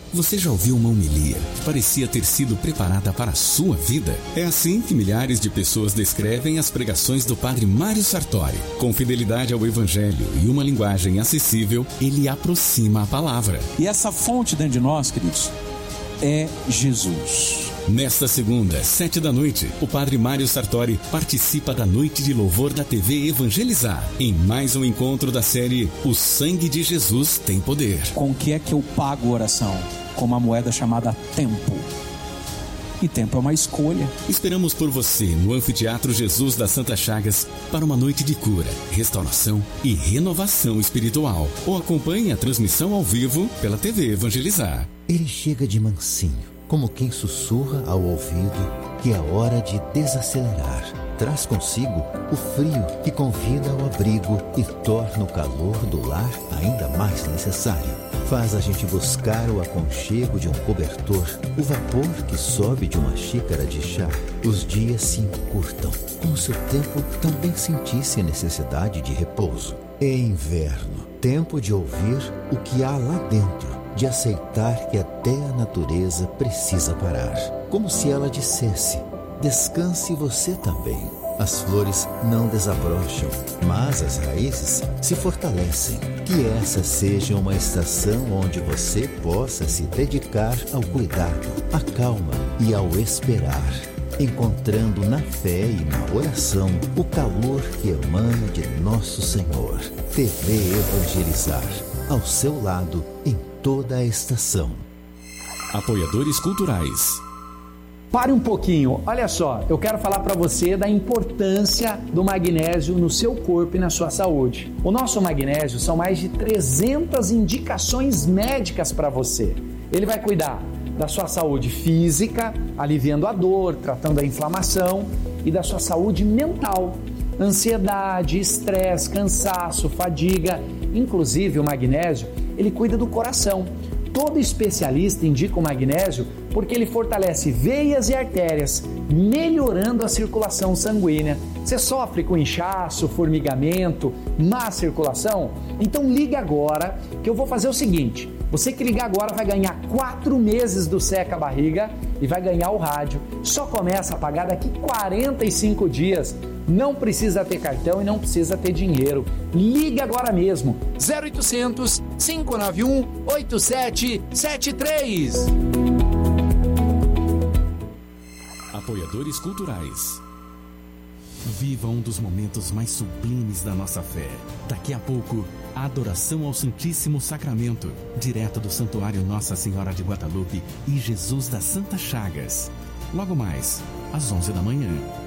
Você já ouviu uma homilia? Parecia ter sido preparada para a sua vida. É assim que milhares de pessoas descrevem as pregações do Padre Mário Sartori. Com fidelidade ao Evangelho e uma linguagem acessível, ele aproxima a palavra. E essa fonte dentro de nós, queridos, é Jesus. Nesta segunda, 7h, o Padre Mário Sartori participa da Noite de Louvor da TV Evangelizar, em mais um encontro da série O Sangue de Jesus Tem Poder. Com o que é que eu pago oração? Com uma moeda chamada tempo. E tempo é uma escolha. Esperamos por você no Anfiteatro Jesus das Santas Chagas para uma noite de cura, restauração e renovação espiritual. Ou acompanhe a transmissão ao vivo pela TV Evangelizar. Ele chega de mansinho, como quem sussurra ao ouvido que é hora de desacelerar. Traz consigo o frio que convida ao abrigo e torna o calor do lar ainda mais necessário. Faz a gente buscar o aconchego de um cobertor, o vapor que sobe de uma xícara de chá. Os dias se encurtam, como se o tempo também sentisse a necessidade de repouso. É inverno, tempo de ouvir o que há lá dentro, de aceitar que até a natureza precisa parar. Como se ela dissesse: descanse você também. As flores não desabrocham, mas as raízes se fortalecem. Que essa seja uma estação onde você possa se dedicar ao cuidado, à calma e ao esperar, encontrando na fé e na oração o calor que emana de Nosso Senhor. TV Evangelizar, ao seu lado em toda a estação. Apoiadores culturais. Pare um pouquinho, olha só, eu quero falar para você da importância do magnésio no seu corpo e na sua saúde. O nosso magnésio são mais de 300 indicações médicas para você. Ele vai cuidar da sua saúde física, aliviando a dor, tratando a inflamação, e da sua saúde mental, ansiedade, estresse, cansaço, fadiga. Inclusive o magnésio, ele cuida do coração. Todo especialista indica o magnésio porque ele fortalece veias e artérias, melhorando a circulação sanguínea. Você sofre com inchaço, formigamento, má circulação? Então liga agora que eu vou fazer o seguinte: você que ligar agora vai ganhar 4 meses do Seca Barriga e vai ganhar o rádio. Só começa a pagar daqui 45 dias. Não precisa ter cartão e não precisa ter dinheiro. Ligue agora mesmo. 0800 591 8773. Apoiadores culturais. Viva um dos momentos mais sublimes da nossa fé. Daqui a pouco, a adoração ao Santíssimo Sacramento, direto do Santuário Nossa Senhora de Guadalupe e Jesus das Santas Chagas. Logo mais, às 11 da manhã.